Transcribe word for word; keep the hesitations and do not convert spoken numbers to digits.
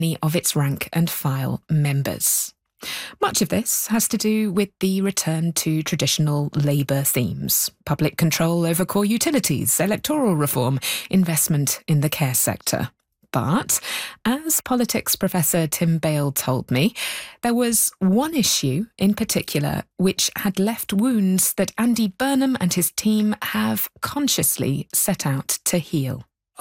many of its rank and file members. Much of this has to do with the return to traditional Labour themes: public control over core utilities, electoral reform, investment in the care sector. But, as politics professor Tim Bale told me, there was one issue in particular which had left wounds that Andy Burnham and his team have consciously set out to heal.